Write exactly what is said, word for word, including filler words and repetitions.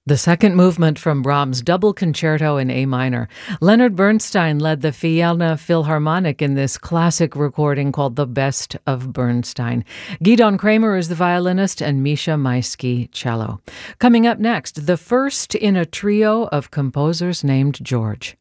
The second movement from Brahms' Double Concerto in A minor. Leonard Bernstein led the Vienna Philharmonic in this classic recording called The Best of Bernstein. Gidon Kramer is the violinist and Misha Maisky cello. Coming up next, the first in a trio of composers named George.